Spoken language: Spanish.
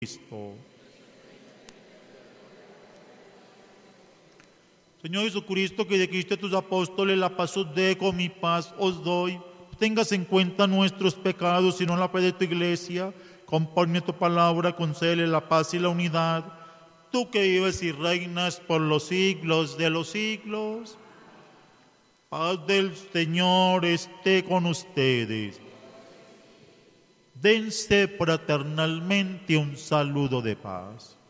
Cristo. Señor Jesucristo, que dijiste a tus apóstoles, la paz os dejo, mi paz os doy. Tengas en cuenta nuestros pecados y no la fe de tu iglesia. Conforme a tu palabra, concédele la paz y la unidad. Tú que vives y reinas por los siglos de los siglos. Paz del Señor esté con ustedes. Dense fraternalmente un saludo de paz.